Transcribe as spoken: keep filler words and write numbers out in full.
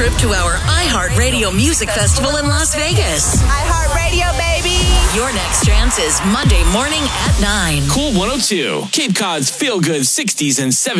trip to our iHeartRadio Music Festival in Las Vegas. iHeartRadio, baby. Your next chance is Monday morning at nine. Cool one oh two, Cape Cod's feel-good sixties and seventies.